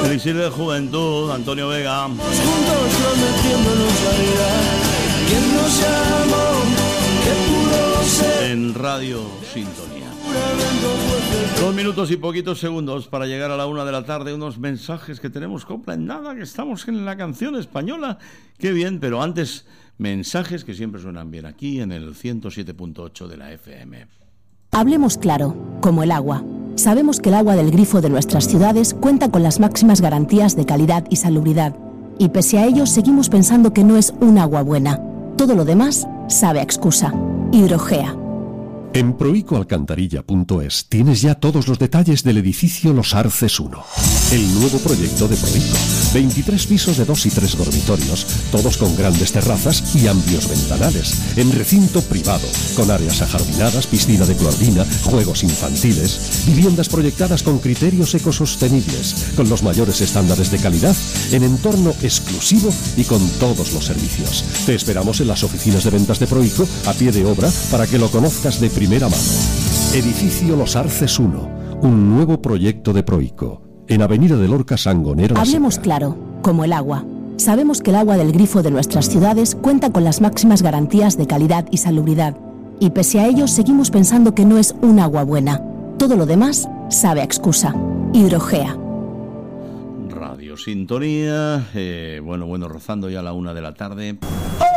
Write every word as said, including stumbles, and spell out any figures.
Elixir de Juventud, Antonio Vega. Juntos prometiéndonos realidad. ¿Quién nos llamó? ¿Qué pudo ser? En Radio Sintonía. Dos minutos y poquitos segundos para llegar a la una de la tarde. Unos mensajes que tenemos copla en nada, que estamos en la canción española. Qué bien, pero antes, mensajes que siempre suenan bien aquí en el ciento siete punto ocho de la F M. Hablemos claro, como el agua. Sabemos que el agua del grifo de nuestras ciudades cuenta con las máximas garantías de calidad y salubridad. Y pese a ello, seguimos pensando que no es un agua buena. Todo lo demás sabe a excusa. Hidrogea. En proico alcantarilla punto es tienes ya todos los detalles del edificio Los Arces uno, el nuevo proyecto de Proico. veintitrés pisos de dos y tres dormitorios, todos con grandes terrazas y amplios ventanales, en recinto privado, con áreas ajardinadas, piscina de clorina, juegos infantiles, viviendas proyectadas con criterios ecosostenibles, con los mayores estándares de calidad, en entorno exclusivo y con todos los servicios. Te esperamos en las oficinas de ventas de Proico, a pie de obra, para que lo conozcas de primera mano. Edificio Los Arces uno, un nuevo proyecto de Proico, en Avenida de Lorca, Sangonera. Hablemos claro, como el agua. Sabemos que el agua del grifo de nuestras ciudades cuenta con las máximas garantías de calidad y salubridad. Y pese a ello, seguimos pensando que no es un agua buena. Todo lo demás sabe a excusa. Hidrogea. Radio Sintonía, eh, bueno, bueno, rozando ya la una de la tarde.